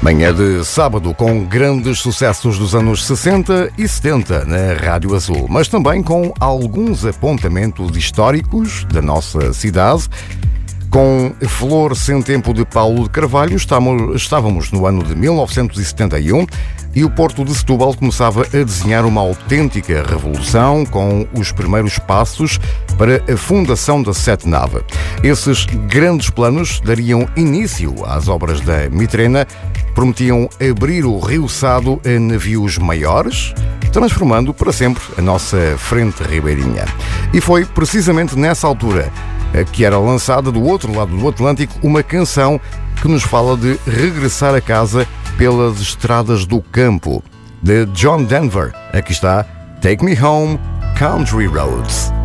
Manhã de sábado com grandes sucessos dos anos 60 e 70 na Rádio Azul, mas também com alguns apontamentos históricos da nossa cidade. Com Flor Sem Tempo de Paulo de Carvalho, estávamos no ano de 1971 e o Porto de Setúbal começava a desenhar uma autêntica revolução com os primeiros passos para a fundação da Sete Nave. Esses grandes planos dariam início às obras da Mitrena, prometiam abrir o Rio Sado a navios maiores, transformando para sempre a nossa frente ribeirinha. E foi precisamente nessa altura que era lançada do outro lado do Atlântico uma canção que nos fala de regressar a casa pelas estradas do campo, de John Denver. Aqui está Take Me Home, Country Roads.